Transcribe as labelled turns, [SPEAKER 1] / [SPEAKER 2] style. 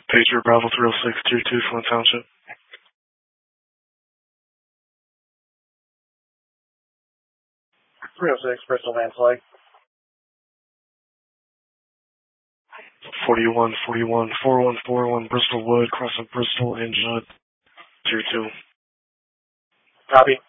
[SPEAKER 1] Patriot Bravo 306, Tier 2, Flint Township.
[SPEAKER 2] 306, Bristol Van Flag.
[SPEAKER 1] 41, 4141 Bristol Wood, crossing Bristol and Judd, Tier 2.
[SPEAKER 2] Copy.